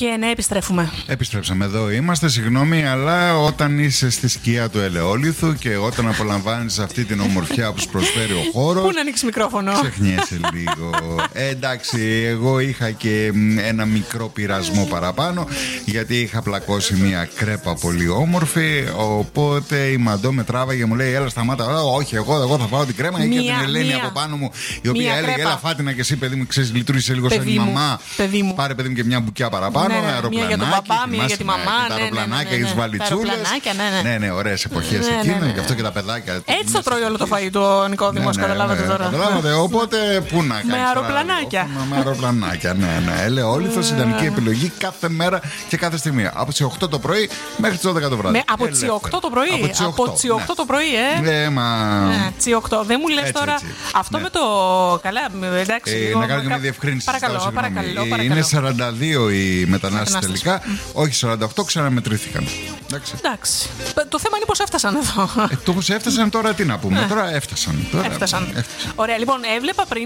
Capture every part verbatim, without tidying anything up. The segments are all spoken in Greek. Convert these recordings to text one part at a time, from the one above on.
Και ναι, επιστρέφουμε. Επιστρέψαμε, εδώ είμαστε. Συγγνώμη, αλλά όταν είσαι στη σκιά του ελαιόλιθου και όταν απολαμβάνεις αυτή την ομορφιά που σου προσφέρει ο χώρος. Πού να ανοίξει μικρόφωνο. Ξεχνιέσαι λίγο. Ε, εντάξει, εγώ είχα και ένα μικρό πειρασμό παραπάνω, γιατί είχα πλακώσει μια κρέπα πολύ όμορφη. Οπότε η Μαντώ με τράβαγε, μου λέει: έλα, σταμάτα. Όχι, εγώ, εγώ θα φάω την κρέμα. Είχε την Ελένη από πάνω μου, η οποία έλεγε: κρέπα. Έλα, Φάτινα, και εσύ, παιδί μου, ξέρεις, λειτουργήσε λίγο σαν μαμά. Παιδί μου. Πάρε, παιδί μου, και μια μπουκιά παραπάνω. Ναι, ναι, μία για τον παπά, μία για τη μαμά. Τα αεροπλανάκια και τις βαλιτσούλες. Ναι, ναι, ωραίες εποχές εκείνα. Γι' αυτό και τα παιδάκια. Έτσι το τρώει όλο το φαΐ του ο Νικόδημος, καταλάβατε τώρα. Καταλάβατε, οπότε πού να κάνεις. Με αεροπλανάκια. Με αεροπλανάκια, ναι, ναι. Ελαιόλιθος, ιδανική επιλογή κάθε μέρα και κάθε στιγμή. Από τις οκτώ το πρωί μέχρι τις δώδεκα το βράδυ. Από τις οκτώ το πρωί. Από τις οκτώ το πρωί, ε. Ναι, μα. τις οκτώ. Δεν μου λες τώρα αυτό με το. Καλά, εντάξει. Να κάνω και μια διευκρίνηση. Παρακαλώ, παρακαλώ. Είναι σαράντα δύο οι μετανάστες τελικά. Όχι σαράντα οκτώ, ξαναμετρήθηκαν. Εντάξει. Εντάξει. Το θέμα είναι πώς έφτασαν εδώ. Ε, το πώς έφτασαν τώρα, τι να πούμε. Τώρα έφτασαν. Τώρα έφτασαν. έφτασαν. Ωραία, λοιπόν, έβλεπα πριν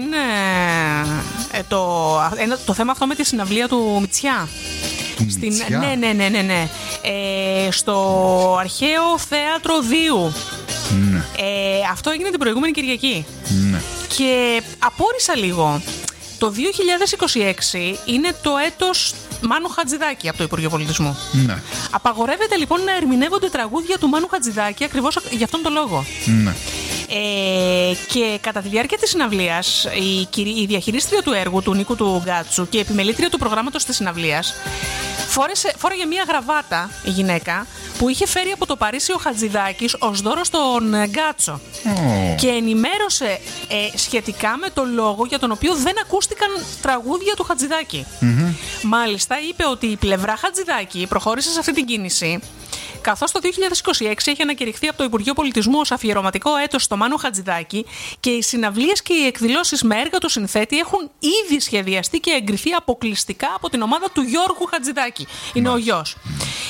ε, το, ένα, το θέμα αυτό με τη συναυλία του Μητσιά. Του Στην, Μητσιά. Ναι, ναι, ναι, ναι, ναι. Ε, στο αρχαίο θέατρο Δίου. Ναι. Ε, αυτό έγινε την προηγούμενη Κυριακή. Ναι. Και απόρρισα λίγο. Το δύο χιλιάδες είκοσι έξι είναι το έτος Μάνου Χατζηδάκη από το Υπουργείο Πολιτισμού. Ναι. Απαγορεύεται λοιπόν να ερμηνεύονται τραγούδια του Μάνου Χατζηδάκη ακριβώς για αυτόν τον λόγο. Ναι. Ε, και κατά τη διάρκεια της συναυλίας, η, η διαχειρίστρια του έργου, του Νίκου του Γκάτσου, και επιμελήτρια του προγράμματος της συναυλίας, φόρεσε, φόρεγε μια γραβάτα η γυναίκα που είχε φέρει από το Παρίσι ο Χατζηδάκης ως δώρο στον Γκάτσο. Oh. Και ενημέρωσε ε, σχετικά με το λόγο για τον οποίο δεν ακούστηκαν τραγούδια του Χατζηδάκη. Mm-hmm. Μάλιστα είπε ότι η πλευρά Χατζηδάκη προχώρησε σε αυτή την κίνηση, καθώς το δύο χιλιάδες είκοσι έξι έχει ανακηρυχθεί από το Υπουργείο Πολιτισμού ως αφιερωματικό έτος στο Μάνο Χατζηδάκη και οι συναυλίες και οι εκδηλώσεις με έργα του συνθέτη έχουν ήδη σχεδιαστεί και εγκριθεί αποκλειστικά από την ομάδα του Γιώργου Χατζηδάκη. Είναι ο γιος.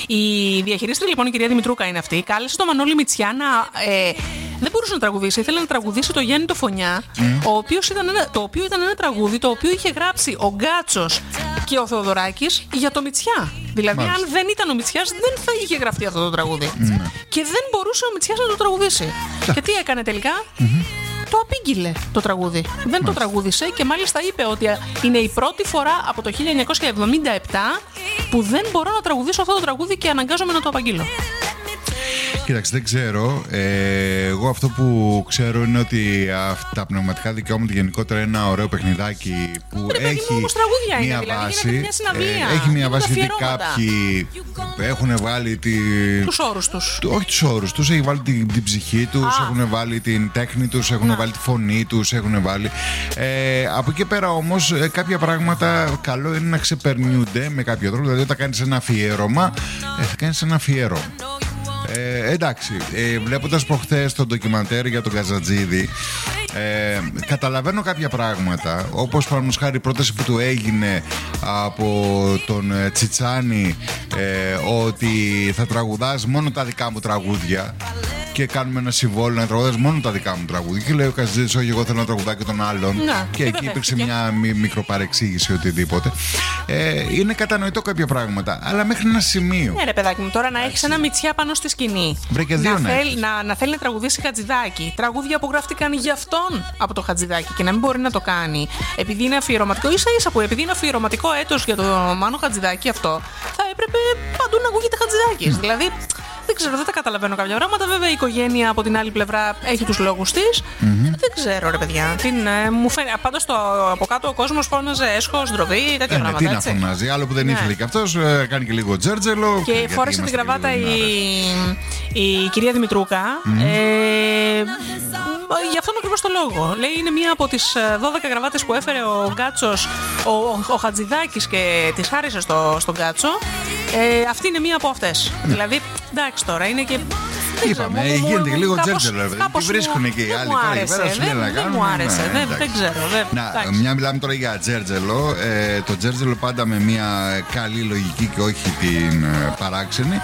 Η διαχειρίστρια λοιπόν, η κυρία Δημητρούκα είναι αυτή, κάλεσε τον Μανώλη Μητσιά να. Ε, δεν μπορούσε να τραγουδήσει, ήθελε να τραγουδήσει το Γιάννη το Φωνιά, mm. ο οποίος ήταν ένα, το οποίο ήταν ένα τραγούδι το οποίο είχε γράψει ο Γκάτσος και ο Θεοδωράκης για το Μητσιά. Δηλαδή, Μάλιστα. αν δεν ήταν ο Μητσιάς, δεν θα είχε γραφτεί αυτό το τραγούδι. Mm. Και δεν μπορούσε ο Μητσιάς να το τραγουδήσει. Yeah. Και τι έκανε τελικά? Mm-hmm. Το απήγγειλε το τραγούδι. Δεν Μάλιστα. το τραγούδισε και μάλιστα είπε ότι είναι η πρώτη φορά από το χίλια εννιακόσια εβδομήντα επτά που δεν μπορώ να τραγουδήσω αυτό το τραγούδι και αναγκάζομαι να το απαγγείλω. Κοίταξε, δεν ξέρω. Ε, εγώ αυτό που ξέρω είναι ότι αυτά τα πνευματικά δικαιώματα γενικότερα είναι ένα ωραίο παιχνιδάκι που Ρε, έχει μου, μια είναι, βάση. Δηλαδή, μια ε, έχει μια βάση γιατί κάποιοι έχουν βάλει τη... τους όρους τους. Όχι τους όρους τους, έχουν βάλει την, την ψυχή τους, έχουν βάλει την τέχνη τους, έχουν βάλει τη φωνή τους, έχουν βάλει. Ε, από εκεί πέρα όμως κάποια πράγματα καλό είναι να ξεπερνιούνται με κάποιο τρόπο. Δηλαδή όταν κάνεις ένα αφιέρωμα, ε, θα κάνεις ένα αφιέρωμα. Ε, εντάξει, ε, βλέποντας προχθές το ντοκιμαντέρ για τον Καζατζίδη, ε, καταλαβαίνω κάποια πράγματα, όπως παραδείγματος χάρη η πρόταση που του έγινε από τον ε, Τσιτσάνη, ε, ότι θα τραγουδάς μόνο τα δικά μου τραγούδια και κάνουμε ένα συμβόλαιο να τραγουδάς μόνο τα δικά μου τραγούδια. Και λέει ο Καζατζίδης, όχι, εγώ θέλω να τραγουδάω και των άλλων. Να, και εκεί υπήρξε μια μη, μικροπαρεξήγηση, οτιδήποτε. Ε, είναι κατανοητό κάποια πράγματα, αλλά μέχρι ένα σημείο. Ναι, ρε παιδάκι μου, τώρα να έχεις ένα Μητσιά πάνω στη σκηνή. Βρήκε δύο να, να, θέλ, να, να θέλει να τραγουδήσει Χατζηδάκη. Τραγούδια που γράφτηκαν για αυτόν από το Χατζηδάκη και να μην μπορεί να το κάνει. Επειδή είναι αφιερωματικό, ίσα ίσα που επειδή είναι αφιερωματικό έτος για το Μάνο Χατζηδάκη αυτό, θα έπρεπε παντού να ακούγεται Χατζηδάκης. Mm. Δηλαδή, δεν ξέρω, δεν τα καταλαβαίνω κάποια πράγματα. Βέβαια, η οικογένεια από την άλλη πλευρά έχει τους λόγους της. Mm-hmm. Δεν ξέρω, ρε παιδιά. Την, ε, μου φαίνεται. Πάντως από κάτω ο κόσμος φώναζε έσχος, ντροβή, τέτοια ε, πράγματα. Τι έτσι. Να φωνάζει, άλλο που δεν ναι. ήθελε και αυτός, ε, κάνει και λίγο τζέρτζελο. Και, και φόρεσε την κραβάτα η, η κυρία Δημητρούκα. Mm. Ε, γι' αυτόν ακριβώς το λόγο. Λέει είναι μία από τις δώδεκα γραβάτες που έφερε ο Γκάτσος, ο, ο, ο Χατζηδάκης και τις χάρισε στο, στον Γκάτσο. Ε, αυτή είναι μία από αυτές. Mm. Δηλαδή, εντάξει τώρα, είναι και Είπαμε, γίνεται και λίγο τζέρτζελο. Τι βρίσκουν εκεί οι άλλοι τώρα εκεί πέρα, σου λένε να κάνουν. Δεν μου άρεσε, δεν ξέρω. Μια μιλάμε τώρα για τζέρτζελο. Το τζέρτζελο πάντα με μια καλή λογική και όχι την παράξενη.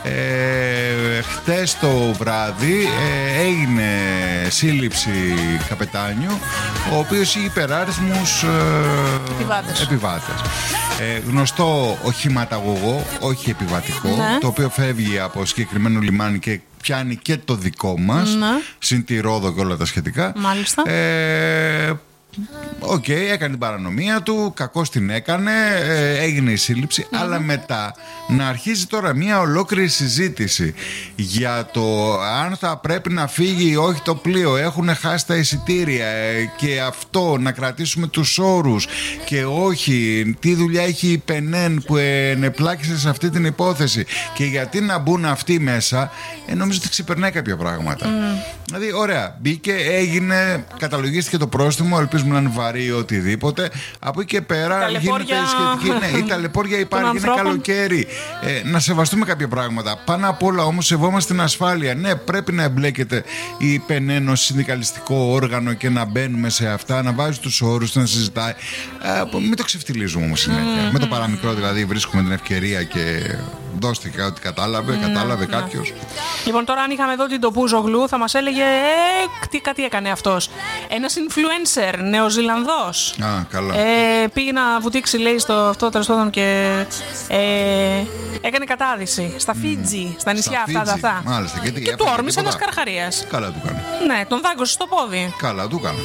Χτες το βράδυ έγινε σύλληψη καπετάνιου, ο οποίος είχε υπεράριθμους επιβάτες. επιβάτες. Ε, γνωστό οχηματαγωγό, όχι επιβατικό, ναι. Το οποίο φεύγει από συγκεκριμένο λιμάνι και πιάνει και το δικό μας, ναι. Συν τη Ρόδο και όλα τα σχετικά. Μάλιστα. Ε, Οκ, okay, έκανε την παρανομία του, κακώς την έκανε, ε, έγινε η σύλληψη, mm-hmm. αλλά μετά να αρχίζει τώρα μια ολόκληρη συζήτηση για το αν θα πρέπει να φύγει ή όχι το πλοίο, έχουν χάσει τα εισιτήρια ε, και αυτό, να κρατήσουμε τους όρους και όχι, τι δουλειά έχει η Πενέν που ενεπλάκησε σε αυτή την υπόθεση και γιατί να μπουν αυτοί μέσα, ε, νομίζω ότι ξεπερνάει κάποια πράγματα. Mm. Δηλαδή, ωραία, μπήκε, έγινε, καταλογίστηκε το πρόστιμο, ελπίζουμε να είναι βαρύ ή οτιδήποτε. Από εκεί και πέρα γίνεται σχετική. Ναι, η ταλαιπώρια υπάρχει, είναι καλοκαίρι. Ε, να σεβαστούμε κάποια πράγματα. Πάνω απ' όλα όμως σεβόμαστε την ασφάλεια. Ναι, πρέπει να εμπλέκεται η Πενέν ως συνδικαλιστικό όργανο και να μπαίνουμε σε αυτά, να βάζει τους όρους, να συζητάει. Ε, μην το ξεφτιλίζουμε όμως συνέχεια. Mm-hmm. Με το παραμικρό δηλαδή βρίσκουμε την ευκαιρία και δώστηκα ότι κατάλαβε, mm-hmm. κατάλαβε mm-hmm. κάποιος. Λοιπόν, τώρα αν είχαμε εδώ την Τοπούζογλου θα μας έλεγε ε, τι, κάτι έκανε αυτός. Ένας influencer, Νεοζηλανδός. Α, καλά. Ε, πήγε να βουτήξει, λέει, στο αυτό τέλος πάντων και ε, έκανε κατάδυση στα Φίτζι, mm. στα νησιά στα αυτά. αυτά. Μάλιστα, και, και του όρμησε ένας καρχαρίας. Καλά του έκανε. Ναι, τον δάγκωσε στο πόδι. Καλά του έκανε.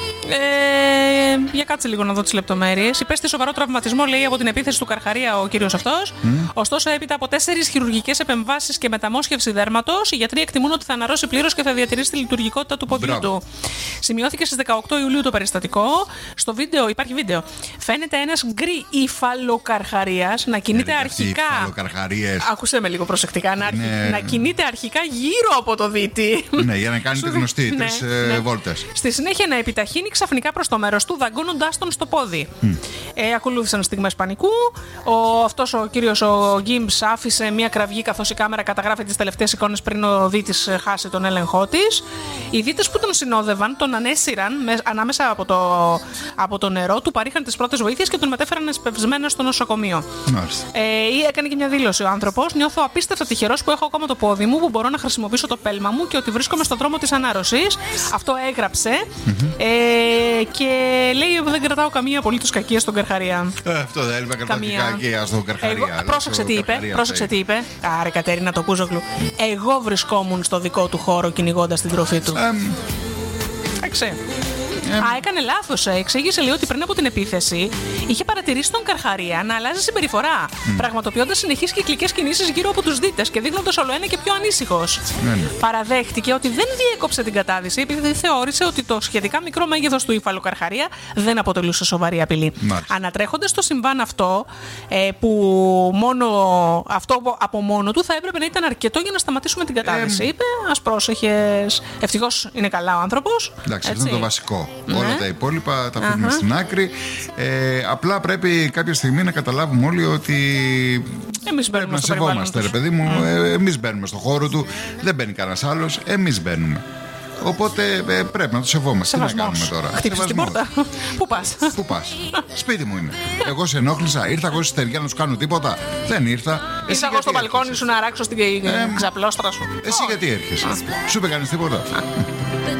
Ε, για κάτσε λίγο να δω τις λεπτομέρειες. Υπέστη σοβαρό τραυματισμό, λέει, από την επίθεση του καρχαρία ο κύριος αυτός. Mm. Ωστόσο, έπειτα από τέσσερις χειρουργικές επεμβάσεις και μεταμόσχευση δέρματος, οι γιατροί εκτιμούν ότι θα αναρρώσει πλήρως και θα διατηρήσει τη λειτουργικότητα του ποδιού του. Σημειώθηκε στις δεκαοκτώ Ιουλίου το περιστατικό. Στο βίντεο, υπάρχει βίντεο. Φαίνεται ένας γκρι υφαλοκαρχαρίας να κινείται ναι, αρχικά. Άκουσε με λίγο προσεκτικά. Να, ναι. να κινείται αρχικά γύρω από το δίτη. Ναι, για να κάνει τη γνωστή ναι, τρεις ναι. ε, βόλτες. Στη συνέχεια να επιταχύνει ξαφνικά προς το μέρος του, δαγκώνοντάς τον στο πόδι. Mm. Ε, ακολούθησαν στιγμές πανικού. Ο, αυτός ο κύριος ο Γκίμπς άφησε μια κραυγή καθώς η κάμερα καταγράφει τις τελευταίες εικόνες πριν ο δίτης χάσει τον έλεγχό της. Οι δίτες που τον συνόδευαν τον ανέσυραν με, ανάμεσα από το, από το νερό, του παρήχαν τις πρώτες βοήθειες και τον μετέφεραν εσπευσμένο στο νοσοκομείο. Ε, έκανε και μια δήλωση ο άνθρωπος. Νιώθω απίστευτα τυχερός που έχω ακόμα το πόδι μου, που μπορώ να χρησιμοποιήσω το πέλμα μου και ότι βρίσκομαι στον δρόμο της ανάρρωσης. Αυτό έγραψε. Mm-hmm. Ε, και λέει: δεν κρατάω καμία απολύτως κακία στον καρχαρία. Ε, αυτό δεν έλεγα καμία κακία στον καρχαρία. Εγώ, πρόσεξε τι είπε. Πρόσεξε τι είπε. Άρε Κατερίνα Τοπούζογλου. Εγώ βρισκόμουν στο δικό του χώρο κυνηγώντας την τροφή του. Εντάξει. Ε, Α, έκανε λάθος. Εξήγησε, λέει, ότι πριν από την επίθεση είχε παρατηρήσει τον καρχαρία να αλλάζει συμπεριφορά, mm. πραγματοποιώντας συνεχείς κυκλικές κινήσεις γύρω από τους δίτες και δείχνοντας όλο ένα και πιο ανήσυχος. Mm. Παραδέχτηκε ότι δεν διέκοψε την κατάδυση επειδή θεώρησε ότι το σχετικά μικρό μέγεθος του υφαλοκαρχαρία δεν αποτελούσε σοβαρή απειλή. Mm. Ανατρέχοντας το συμβάν αυτό, ε, που μόνο αυτό από μόνο του θα έπρεπε να ήταν αρκετό για να σταματήσουμε την κατάδυση. Mm. Είπε, ας πρόσεχες. Ευτυχώς είναι καλά ο άνθρωπος. Εντάξει, αυτό είναι το βασικό. Ναι. Όλα τα υπόλοιπα τα αφήνουμε uh-huh. στην άκρη. Ε, απλά πρέπει κάποια στιγμή να καταλάβουμε όλοι ότι εμείς πρέπει να σεβόμαστε, ρε παιδί μου. Mm. Ε, εμείς μπαίνουμε στο χώρο του, δεν μπαίνει κανένας άλλος, εμείς μπαίνουμε. Οπότε ε, πρέπει να το σεβόμαστε. Τι να κάνουμε τώρα. Χτύπησες την πόρτα. Πού πας? Πού πας? Σπίτι μου είναι. Εγώ σε ενόχλησα. Ήρθα εγώ στη στεριά να σου κάνω τίποτα. Δεν ήρθα. Ήρθα εγώ στο μπαλκόνι σου να ράξω στην ξαπλώστρα σου. Εσύ γιατί έρχεσαι? Σου είπε κανείς τίποτα?